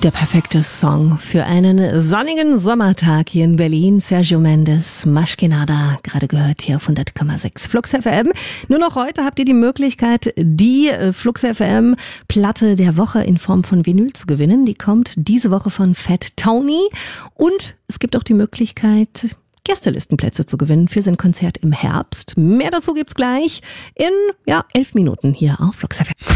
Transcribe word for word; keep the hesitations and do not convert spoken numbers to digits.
Der perfekte Song für einen sonnigen Sommertag hier in Berlin. Sergio Mendes, Más que nada, gerade gehört hier auf hundert Komma sechs Flux F M. Nur noch heute habt ihr die Möglichkeit, die Flux F M Platte der Woche in Form von Vinyl zu gewinnen. Die kommt diese Woche von Fat Tony. Und es gibt auch die Möglichkeit, Gästelistenplätze zu gewinnen für sein Konzert im Herbst. Mehr dazu gibt's gleich in ja elf Minuten hier auf Flux F M.